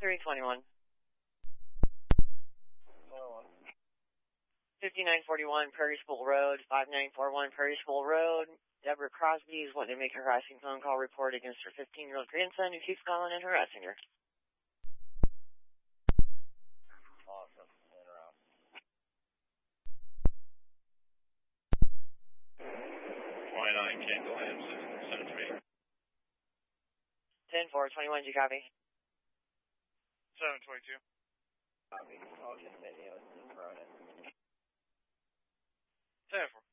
321. 5941 Prairie School Road, 5941 Prairie School Road. Deborah Crosby is wanting to make a harassing phone call report against her 15-year-old grandson who keeps calling and harassing her. Awesome. In or out. 29 Ken Williams, send it to me. 10-4, 21, do you copy? 722. Copy. I'll just video it and run it. 10-4.